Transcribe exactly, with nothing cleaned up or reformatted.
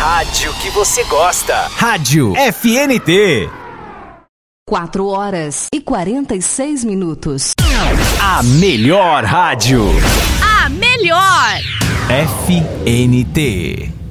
rádio que você gosta. Rádio F N T. quatro horas e quarenta e seis minutos. A melhor rádio. A melhor. F N T.